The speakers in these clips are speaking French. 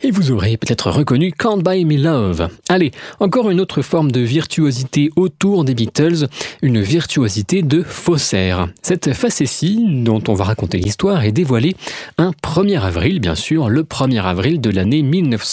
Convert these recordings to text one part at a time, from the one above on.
Et vous aurez peut-être reconnu Can't Buy Me Love. Allez, encore une autre forme de virtuosité autour des Beatles, une virtuosité de faussaire. Cette facétie, dont on va raconter l'histoire, est dévoilée un 1er avril, bien sûr, le 1er avril de l'année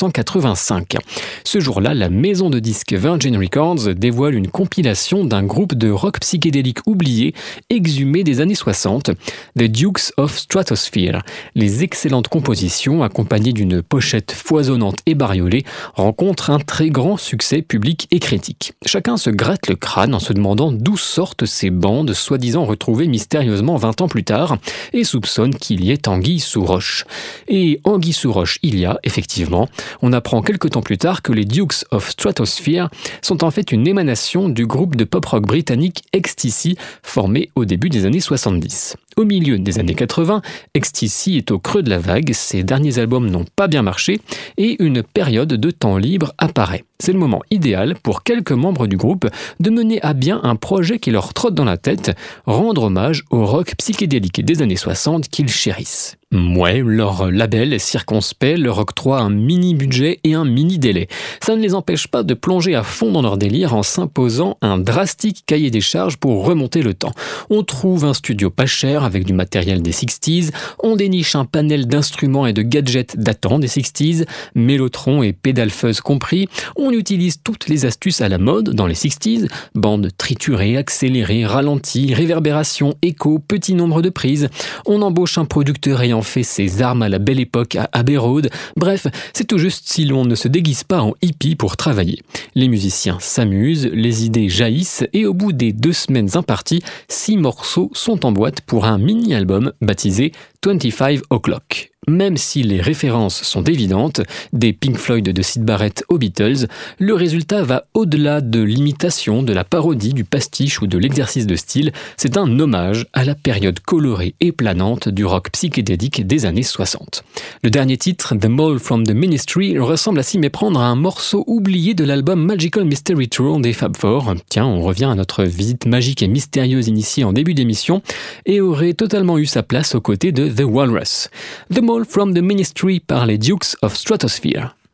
1985. Ce jour-là, la maison de disques Virgin Records dévoile une compilation d'un groupe de rock psychédélique oublié, exhumé des années 60, The Dukes of Stratosphere. Les excellentes compositions, accompagnées d'une pochette foisonnante et bariolée, rencontrent un très grand succès public et critique. Chacun se gratte le crâne en se demandant d'où sortent ces bandes soi-disant retrouvées mystérieusement 20 ans plus tard et soupçonne qu'il y ait anguille sous roche. Et anguille sous roche il y a, effectivement. On apprend quelque temps plus tard que les Dukes of Stratosphere sont en fait une émanation du groupe de pop-rock britannique XTC, formé au début des années 70. Au milieu des années 80, XTC est au creux de la vague, ses derniers albums n'ont pas bien marché et une période de temps libre apparaît. C'est le moment idéal pour quelques membres du groupe de mener à bien un projet qui leur trotte dans la tête, rendre hommage au rock psychédélique des années 60 qu'ils chérissent. Ouais, leur label est circonspect, leur octroie un mini-budget et un mini-délai. Ça ne les empêche pas de plonger à fond dans leur délire en s'imposant un drastique cahier des charges pour remonter le temps. On trouve un studio pas cher avec du matériel des 60s, on déniche un panel d'instruments et de gadgets datant des 60s, mélotron et pédale fuzz compris, on utilise toutes les astuces à la mode dans les 60s, bandes triturées, accélérées, ralenties, réverbération, écho, petit nombre de prises, on embauche un producteur ayant fait ses armes à la belle époque à Abbey Road. Bref, c'est tout juste si l'on ne se déguise pas en hippie pour travailler. Les musiciens s'amusent, les idées jaillissent et au bout des 2 semaines imparties, 6 morceaux sont en boîte pour un mini-album baptisé 25 O'Clock. Même si les références sont évidentes, des Pink Floyd de Syd Barrett aux Beatles, le résultat va au-delà de l'imitation, de la parodie, du pastiche ou de l'exercice de style. C'est un hommage à la période colorée et planante du rock psychédélique des années 60. Le dernier titre, The Mole from the Ministry, ressemble à s'y méprendre à un morceau oublié de l'album Magical Mystery Tour des Fab Four. Tiens, on revient à notre visite magique et mystérieuse initiée en début d'émission et aurait totalement eu sa place aux côtés de The Walrus. The Mole from the Ministry par les Dukes of Stratosphere.